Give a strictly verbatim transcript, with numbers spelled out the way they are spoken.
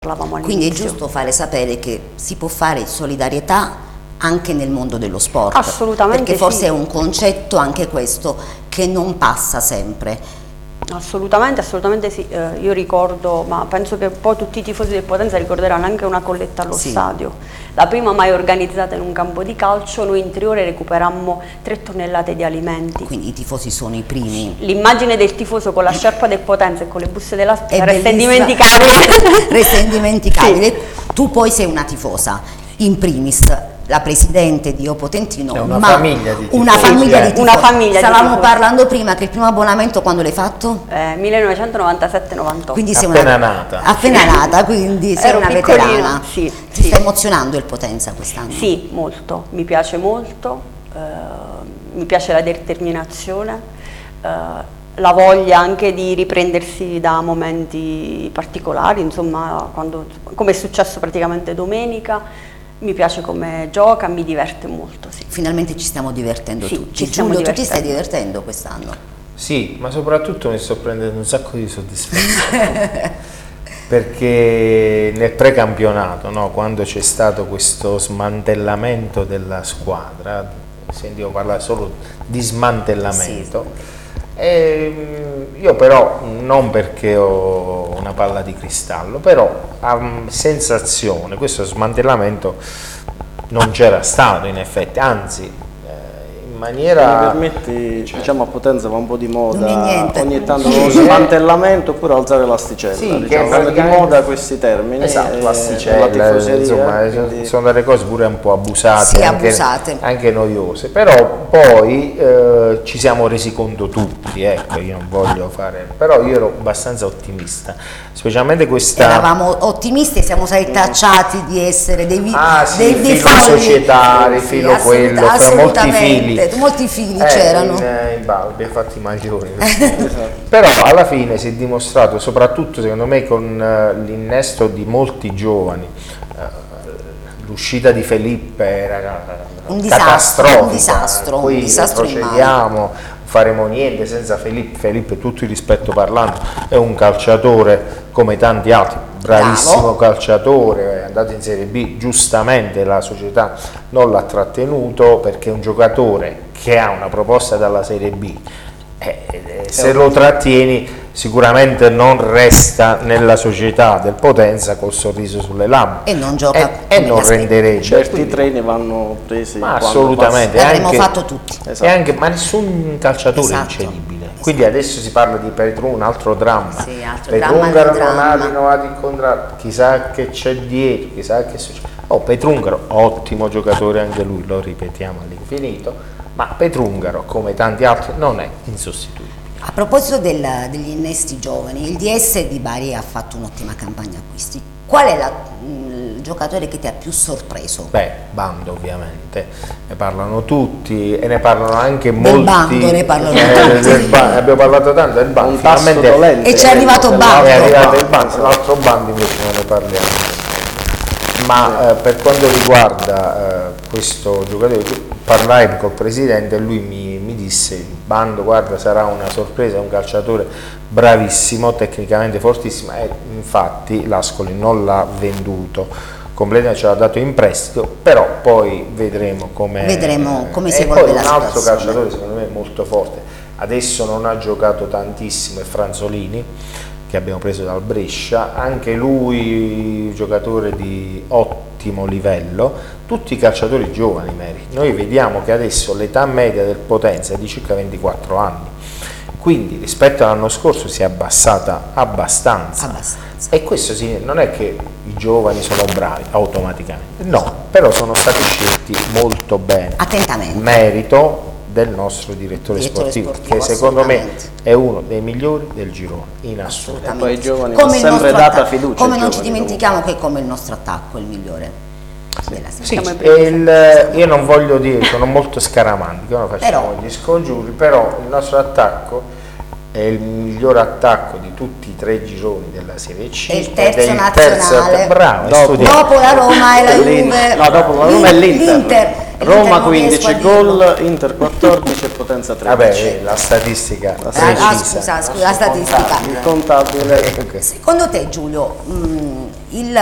parlavamo all'inizio. Quindi è giusto fare sapere che si può fare solidarietà anche nel mondo dello sport. Assolutamente perché forse sì. è un concetto anche questo che non passa sempre. Assolutamente, assolutamente sì, eh, io ricordo, ma penso che poi tutti i tifosi del Potenza ricorderanno anche una colletta allo Sì. stadio, la prima mai organizzata in un campo di calcio. Noi in tre ore recuperammo tre tonnellate di alimenti. Quindi i tifosi sono i primi. L'immagine del tifoso con la sciarpa del Potenza e con le buste della spesa È resta bellissima. indimenticabile. Resta indimenticabile. Sì. Tu poi sei una tifosa, in primis la presidente di O Potentino, È una ma famiglia di una tifosi, famiglia eh. di tifosi. Una famiglia di Stavamo tifosi. parlando prima che il primo abbonamento quando l'hai fatto? Eh, millenovecentonovantasette novantotto. Quindi sei Appena una, nata. appena nata, quindi sei Ero una piccolina, veterana. sì, Ti sì. sta emozionando il Potenza quest'anno? Sì, molto, mi piace molto, eh, mi piace la determinazione, eh, la voglia anche di riprendersi da momenti particolari, insomma, quando, come è successo praticamente domenica. Mi piace come gioca, mi diverte molto, sì. Finalmente ci stiamo divertendo Sì, tutti. ci stiamo Giulio, tu ti stai divertendo. divertendo quest'anno? Sì, ma soprattutto mi sto prendendo un sacco di soddisfazione perché nel precampionato, no, quando c'è stato questo smantellamento della squadra, sentivo parlare solo di smantellamento, e io però, non perché ho una palla di cristallo, però a sensazione questo smantellamento non c'era stato in effetti, anzi in maniera... Se mi permetti, cioè, diciamo a Potenza va un po' di moda Non è niente. ogni tanto Sì, lo sì. smantellamento oppure alzare l'asticella, Sì, che diciamo, vanno di praticamente- moda questi termini, Esatto, eh, l'asticella, per la tifoseria, insomma, quindi- sono delle cose pure un po' abusate, Sì, anche, abusate. anche noiose, però poi eh, ci siamo resi conto tutti, ecco, io non voglio fare, però io ero abbastanza ottimista, specialmente questa... Eravamo ottimisti e siamo stati tacciati di essere dei, vi- Ah sì, dei, dei filo folli. societario, Sì, filo assolut- quello, fra molti assolutamente, fili. molti fili Eh, c'erano. In, in Balbi, infatti maggiori. Però alla fine si è dimostrato, soprattutto secondo me con eh, l'innesto di molti giovani, eh, l'uscita di Felipe era Un disastro, catastrofica, un disastro, un poi disastro in procediamo, faremo niente senza Felipe. Felipe, tutto il rispetto parlando, è un calciatore come tanti altri, bravissimo Bravo. calciatore, è andato in Serie B, giustamente la società non l'ha trattenuto perché è un giocatore che ha una proposta dalla Serie B, eh, eh, se lo trattieni sicuramente non resta nella società del Potenza col sorriso sulle labbra E non gioca e, e come non la Serie B. renderebbe. certi Quindi- treni vanno presi ma quando assolutamente, L'avremmo anche- fatto tutti. passa. e Esatto. anche, ma nessun calciatore Esatto. è incedibile. Quindi adesso si parla di Petrungaro, un altro dramma. Sì, altro dramma Petrungaro nel non ha dramma. rinnovato il contratto, chissà che c'è dietro, chissà che succede. Oh, Petrungaro, ottimo giocatore anche lui, lo ripetiamo all'infinito, ma Petrungaro, come tanti altri, non è insostituibile. A proposito del- degli innesti giovani, il D S di Bari ha fatto un'ottima campagna acquisti. Qual è la- il giocatore che ti ha più sorpreso? Beh, Bando ovviamente, ne parlano tutti e ne parlano anche Del molti. Bando ne parlano eh, tutti. del Ba- abbiamo parlato tanto del Bando, Un tasto finalmente dolente. E ci è arrivato È Bando. è arrivato il Bando, Bando, l'altro Bando invece non ne parliamo. Ma eh, per quanto riguarda eh, questo giocatore, parlai col presidente e lui mi, mi disse: Bando, guarda, sarà una sorpresa, è un calciatore bravissimo, tecnicamente fortissimo, e infatti l'Ascoli non l'ha venduto completamente, ce l'ha dato in prestito, però poi vedremo come Vedremo come si e evolve poi la un altro situazione. calciatore secondo me molto forte, adesso non ha giocato tantissimo, è Franzolini, che abbiamo preso dal Brescia, anche lui giocatore di ottimo livello, tutti i calciatori giovani, Mary. Noi vediamo che adesso l'età media del Potenza è di circa ventiquattro anni, quindi rispetto all'anno scorso si è abbassata abbastanza. Abbastanza. E questo sì, non è che i giovani sono bravi automaticamente, no, però sono stati scelti molto bene. Attentamente. Merito del nostro direttore, Direttore sportivo, sportivo, che secondo me assolutamente. è uno dei migliori del girone, in assoluto. Assolutamente. Poi ai giovani Come va il sempre nostro data atta- fiducia Come ai non ci giovani, dimentichiamo che come il nostro attacco è il migliore della Sì, serie. Siamo in e il- io non voglio dire, sono molto scaramantico, non facciamo Però- gli scongiuri, però il nostro attacco è il miglior attacco di tutti i tre gironi della Serie C. È il ed terzo il nazionale. terzo- bravo, hai Dopo- studiato. Dopo la Roma e la Juve. No, dopo la Roma è l'Inter. L'Inter. Roma L'Inter non riesco quindici a dirlo. gol, Inter quattordici e Potenza tredici. Vabbè, la statistica La Ah, precisa. ah, scusa, scusa, la statistica. Il contabile. Ok. Secondo te, Giulio, mh, il